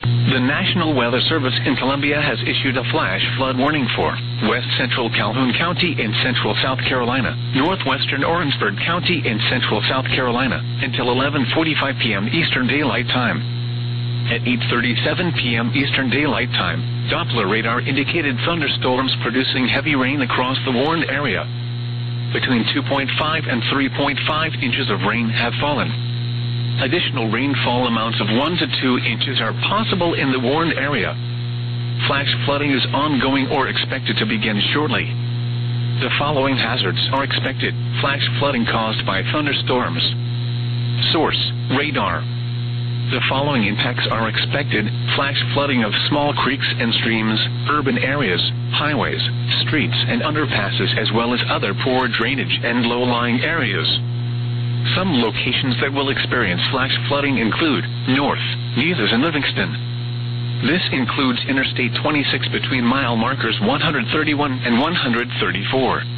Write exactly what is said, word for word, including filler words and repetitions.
The National Weather Service in Columbia has issued a flash flood warning for west central Calhoun County in central South Carolina, northwestern Orangeburg County in central South Carolina, until eleven forty-five p.m. Eastern Daylight Time. At eight thirty-seven p.m. Eastern Daylight Time, Doppler radar indicated thunderstorms producing heavy rain across the warned area. Between two point five and three point five inches of rain have fallen. Additional rainfall amounts of one to two inches are possible in the warned area. Flash flooding is ongoing or expected to begin shortly. The following hazards are expected: flash flooding caused by thunderstorms. Source: radar. The following impacts are expected: flash flooding of small creeks and streams, urban areas, highways, streets, and underpasses, as well as other poor drainage and low-lying areas. Some locations that will experience flash flooding include North, Nevis, and Livingston. This includes Interstate twenty-six between mile markers one hundred thirty-one and one hundred thirty-four.